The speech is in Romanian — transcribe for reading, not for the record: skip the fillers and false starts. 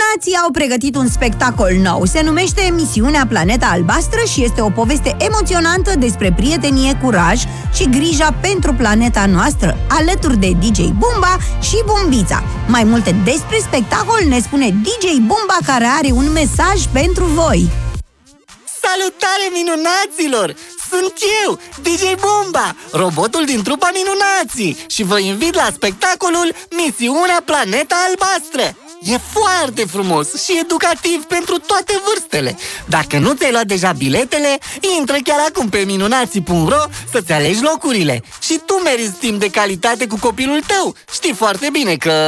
Minunații au pregătit un spectacol nou. Se numește Misiunea Planeta Albastră și este o poveste emoționantă despre prietenie, curaj și grija pentru planeta noastră, alături de DJ Bumba și Bumbița. Mai multe despre spectacol ne spune DJ Bumba, care are un mesaj pentru voi. Salutare, minunaților! Sunt eu, DJ Bumba, robotul din trupa Minunații, și vă invit la spectacolul Misiunea Planeta Albastră. E foarte frumos și educativ pentru toate vârstele. Dacă nu ți-ai luat deja biletele, intră chiar acum pe minunații.ro să-ți alegi locurile. Și tu meriți timp de calitate cu copilul tău. Știi foarte bine că